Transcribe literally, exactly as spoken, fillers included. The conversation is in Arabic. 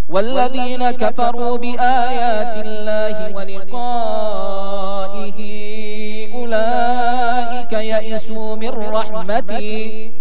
والذين كفروا بآيات الله ولقائه أولئك يئسوا من رحمتي